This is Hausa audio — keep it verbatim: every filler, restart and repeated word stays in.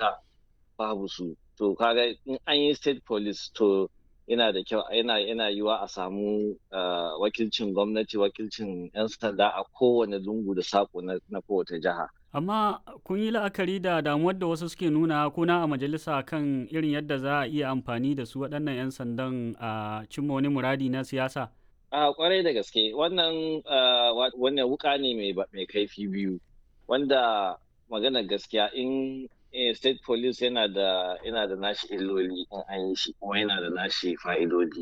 duka babu su. To kaga in an yi state police to yana da kyau yana yana yiwa a samu wakilcin gwamnati, wakilcin 'yan sanda a kowane lungu da saƙo na kowace jiha. Amma kun yi la'akari da damuwar da wasu suke nuna kuna a majalisa kan irin yadda za a iya amfani da su waɗannan 'yan sandan a cimma wani muradi na siyasa? A kwarai da gaske wannan wannan wuka ne mai kaifi biyu, wanda maganar gaskiya in state police yana da yana da nashi illoli in an yi shi kuma yana da nashi fa'idodi.